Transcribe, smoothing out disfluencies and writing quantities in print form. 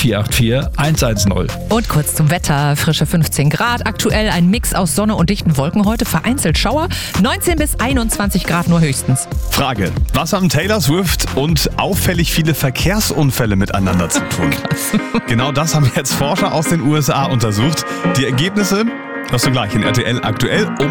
0484 110. Und kurz zum Wetter. Frische 15 Grad. Aktuell ein Mix aus Sonne und dichten Wolken heute. Vereinzelt Schauer. 19 bis 21 Grad nur höchstens. Frage: Was haben Taylor Swift und auffällig viele Verkehrsunfälle miteinander zu tun? Genau das haben jetzt Forscher aus den USA untersucht. Die Ergebnisse hörst du gleich in RTL aktuell um